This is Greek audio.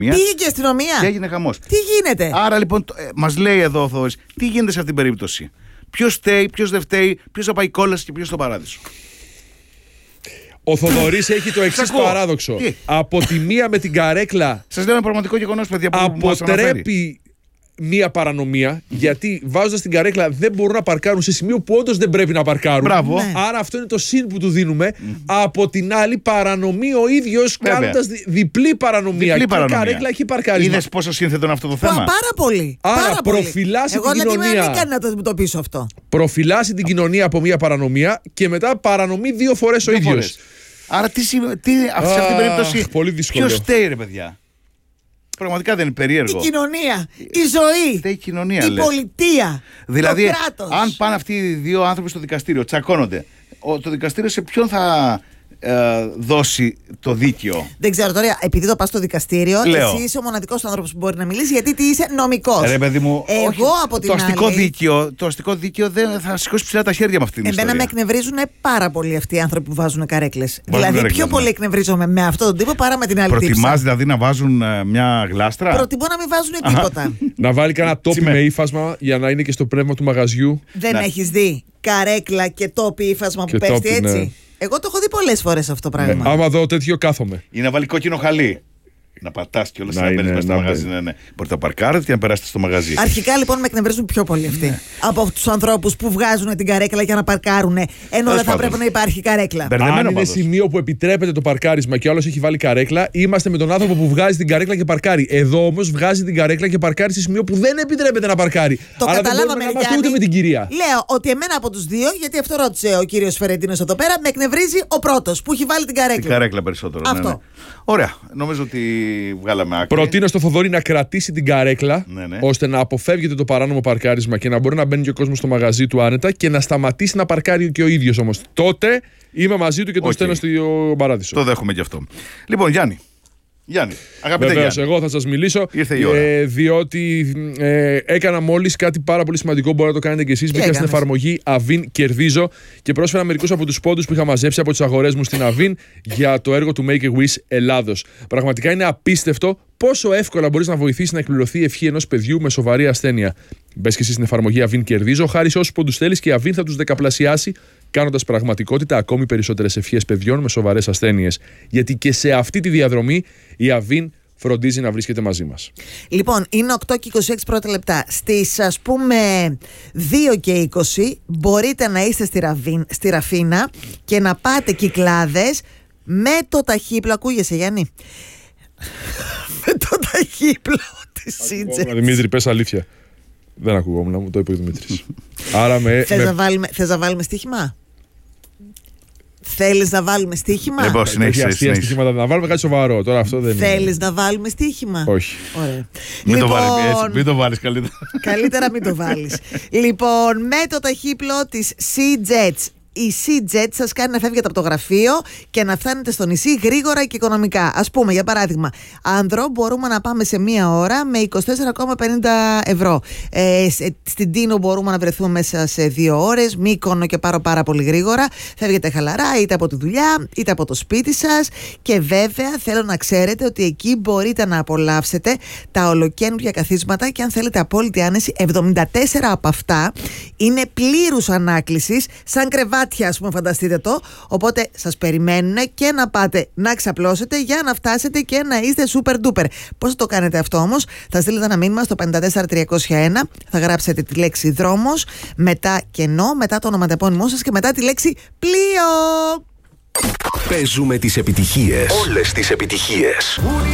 Πήγε και η αστυνομία. Και έγινε χαμός. Τι γίνεται? Άρα λοιπόν, μας λέει εδώ ο Θοδωρής, τι γίνεται σε αυτήν την περίπτωση. Ποιος φταίει, ποιος δεν φταίει, ποιος θα πάει κόλαση και ποιος στον παράδεισο. Ο Θοδωρής έχει το εξής παράδοξο. Τι? Από τη μία με την καρέκλα Σας λέω ένα πραγματικό γεγονός, παιδιά, που μας αναφέρει. αποτρέπει μία παρανομία, γιατί βάζοντας την καρέκλα δεν μπορούν να παρκάρουν σε σημείο που όντως δεν πρέπει να παρκάρουν. Μπράβο. Ναι. Άρα αυτό είναι το συν που του δίνουμε. Από την άλλη, παρανομεί ο ίδιος κάνοντας διπλή παρανομία. Διπλή και η καρέκλα έχει παρκάρισμα. Είδες πόσο σύνθετο είναι αυτό το θέμα. Πάρα πολύ. Άρα πάρα πολύ. προφυλάσσει Εγώ την κοινωνία. Εγώ δεν κάνει να το αντιμετωπίσω αυτό. Προφυλάσσει την κοινωνία από μία παρανομία και μετά παρανομεί 2 φορές ο ίδιος. Φορές. Άρα σε αυτή την περίπτωση. Πολύ δύσκολο. Ποιος φταίει, ρε παιδιά. Πραγματικά δεν είναι περίεργο. Η κοινωνία, η ζωή, Φταίει η κοινωνία, η λες. πολιτεία, Δηλαδή, το κράτος. αν πάνε αυτοί οι δύο άνθρωποι στο δικαστήριο, τσακώνονται, το δικαστήριο σε ποιον θα δώσει το δίκαιο? Δεν ξέρω τώρα, επειδή το πας στο δικαστήριο, Λέω. εσύ είσαι ο μοναδικός άνθρωπος που μπορεί να μιλήσει, γιατί τι είσαι νομικός. Ρε παιδί μου, Εγώ όχι, από την το αστικό άλλη. Το αστικό δίκαιο δεν θα σηκώσει ψηλά τα χέρια με αυτήν την Εμένα με ιστορία. εκνευρίζουν πάρα πολύ αυτοί οι άνθρωποι που βάζουν καρέκλες. Βάζουν Δηλαδή, καρέκλες, πιο ναι. πολύ εκνευρίζομαι με αυτόν τον τύπο παρά με την άλλη Προτιμάς τύψα. δηλαδή να βάζουν μια γλάστρα? Προτιμώ να μην βάζουν τίποτα. Να βάλει κανένα τόπι Τσιμέ. με ύφασμα για να είναι και στο πνεύμα του μαγαζιού. Δεν Ναι. έχεις δει καρέκλα και τόπι ύφασμα που Και πέφτει τόπι, έτσι. ναι. Εγώ το έχω δει πολλές φορές αυτό το πράγμα. Άμα δω τέτοιο, κάθομαι. Ή να βάλει κόκκινο χαλί. Να πατάς κιόλας Να να μπαίνεις είναι, μέσα στο να μαγαζί. μπαίνει. Ναι. Μπορείτε να παρκάρετε και να περάσετε στο μαγαζί. Αρχικά λοιπόν με εκνευρίζουν πιο πολύ αυτοί. Από τους ανθρώπους που βγάζουν την καρέκλα για να παρκάρουν, ενώ δεν θα πάντων. πρέπει να υπάρχει καρέκλα. Μπερδεμένο Αν είναι πάντως. σημείο που επιτρέπεται το παρκάρισμα και ο άλλος έχει βάλει καρέκλα, είμαστε με τον άνθρωπο που βγάζει την καρέκλα και παρκάρει. Εδώ όμως βγάζει την καρέκλα και παρκάρει σε σημείο που δεν επιτρέπεται να παρκάρει. Το Άρα δεν καταλάβαμε, μπορούμε να είμαστε Γιάννη. ούτε με την κυρία. Λέω ότι εμένα από τους δύο, γιατί αυτό ρώτησε ο κύριος Φερεντίνος εδώ πέρα, με εκνευρίζει ο πρώτος που έχει βάλει την καρέκλα. Την καρέκλα περισσότερο. Αυτό. Ναι. Ωραία. Νομίζω ότι βγάλαμε άκρη. Προτείνω στο Θοδωρή να κρατήσει την καρέκλα, Ναι. ώστε να αποφεύγεται το παράνομο παρκάρισμα και να μπορεί να μπαίνει και ο κόσμος στο μαγαζί του άνετα και να σταματήσει να παρκάρει και ο ίδιος όμως. Τότε είμαι μαζί του και τον Οκ. στέλνω στο παράδεισο. Το δέχομαι και αυτό. Λοιπόν, Γιάννη, αγαπητέ Βεβαίως, Γιάννη. εγώ θα σας μιλήσω. Ήρθε η ώρα. Διότι έκανα μόλις κάτι πάρα πολύ σημαντικό. Μπορεί να το κάνετε κι εσείς. Μπήκα στην έκανες? εφαρμογή Avin Κερδίζω και πρόσφερα μερικούς από τους πόντους που είχα μαζέψει από τις αγορές μου στην Avin για το έργο του Make a Wish Ελλάδος. Πραγματικά είναι απίστευτο πόσο εύκολα μπορείς να βοηθήσεις να εκπληρωθεί η ευχή ενός παιδιού με σοβαρή ασθένεια. Μπες και εσύ στην εφαρμογή Avin Κερδίζω, χάρη σε όσους πόντους θέλεις και η Avin θα τους δεκαπλασιάσει, κάνοντας πραγματικότητα ακόμη περισσότερες ευχές παιδιών με σοβαρές ασθένειες. Γιατί και σε αυτή τη διαδρομή η Avin φροντίζει να βρίσκεται μαζί μας. Λοιπόν, είναι 8 και 26 πρώτα λεπτά. Στις ας πούμε 2 και 20 μπορείτε να είστε στη Ραφίνα και να πάτε Κυκλάδες με το ταχύπλο. Ακούγεσαι, Γιάννη? Με το ταχύπλο της Σίτζετ. Δημήτρη, πες αλήθεια. Δεν ακουγόμουν, μου το είπε ο Δημήτρης. Άρα Θες να βάλουμε στοίχημα? Θέλεις να βάλουμε στοίχημα? Λοιπόν, Έχει συνέχισε. αστεία στοιχήματα. Να βάλουμε κάτι σοβαρό. Τώρα αυτό δεν είναι. Θέλεις να βάλουμε στοίχημα? Όχι. Ωραία. Μην το βάλεις καλύτερα. Καλύτερα μην το βάλεις. Λοιπόν, με το ταχύπλο της Sea-Jets. Η Sea-Jet σας κάνει να φεύγετε από το γραφείο και να φτάνετε στο νησί γρήγορα και οικονομικά. Ας πούμε, για παράδειγμα, Άνδρο μπορούμε να πάμε σε μία ώρα με 24,50 ευρώ. Στην Τίνο μπορούμε να βρεθούμε μέσα σε 2 ώρες. Μύκονο και πάρα πολύ γρήγορα. Φεύγετε χαλαρά, είτε από τη δουλειά, είτε από το σπίτι σας. Και βέβαια, θέλω να ξέρετε ότι εκεί μπορείτε να απολαύσετε τα ολοκαίνουργια καθίσματα και αν θέλετε απόλυτη άνεση, 74 από αυτά είναι πλήρους ανάκλησης, σαν κρεβάτια, ας πούμε, φανταστείτε το. Οπότε σας περιμένουν και να πάτε να ξαπλώσετε για να φτάσετε και να είστε super duper. Πώς θα το κάνετε αυτό όμως? Θα στείλετε ένα μήνυμα στο 54301, θα γράψετε τη λέξη δρόμος, μετά κενό, μετά το ονοματεπώνυμό σας και μετά τη λέξη πλοίο. Παίζουμε τις επιτυχίες. Όλες τις επιτυχίες.